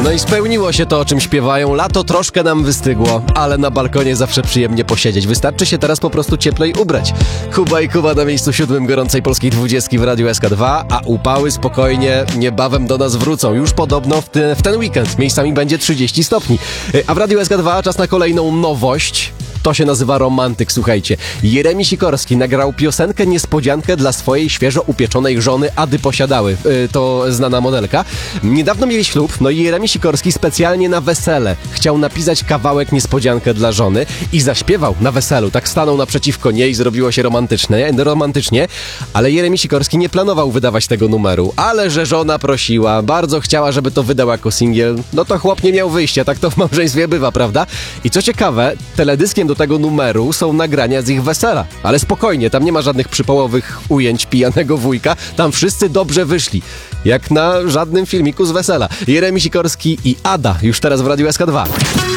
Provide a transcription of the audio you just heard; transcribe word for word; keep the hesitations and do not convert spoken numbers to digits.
No i spełniło się to, o czym śpiewają. Lato troszkę nam wystygło, ale na balkonie zawsze przyjemnie posiedzieć. Wystarczy się teraz po prostu cieplej ubrać. Kuba i Kuba na miejscu siódmym gorącej polskiej dwudziestki w Radiu S K dwa, a upały spokojnie niebawem do nas wrócą. Już podobno w, ty, w ten weekend miejscami będzie trzydzieści stopni. A w Radiu S K dwa czas na kolejną nowość. To się nazywa romantyk, słuchajcie. Jeremi Sikorski nagrał piosenkę niespodziankę dla swojej świeżo upieczonej żony Ady Posiadały. Yy, to znana modelka. Niedawno mieli ślub, no i Jeremi Sikorski specjalnie na wesele chciał napisać kawałek niespodziankę dla żony i zaśpiewał na weselu. Tak stanął naprzeciwko niej, zrobiło się romantyczne, romantycznie, ale Jeremi Sikorski nie planował wydawać tego numeru. Ale że żona prosiła, bardzo chciała, żeby to wydał jako singiel, no to chłop nie miał wyjścia, tak to w małżeństwie bywa, prawda? I co ciekawe, teledyskiem do tego numeru są nagrania z ich wesela. Ale spokojnie, tam nie ma żadnych przypołowych ujęć pijanego wujka, tam wszyscy dobrze wyszli. Jak na żadnym filmiku z wesela. Jeremi Sikorski i Ada, już teraz w Radiu S K dwa.